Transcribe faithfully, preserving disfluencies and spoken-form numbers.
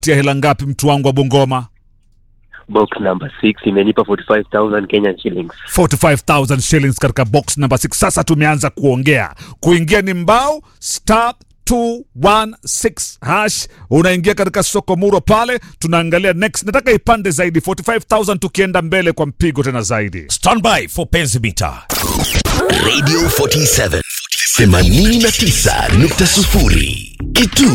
tia hela ngapi mtu wangu wa Bungoma? Box number six imenipa forty-five thousand Kenyan shillings. forty-five thousand shillings katika box number six. Sasa tumeanza kuongea. Kuingia ni mbao star two one six hash. Unaingia katika soko muro pale. Tunaangalia next. Nataka ipande zaidi forty-five thousand tukienda mbele kwa mpigo tena zaidi. Stand by for penzi meter. Radio forty-seven themanini na tisa nukta sufuri Kitu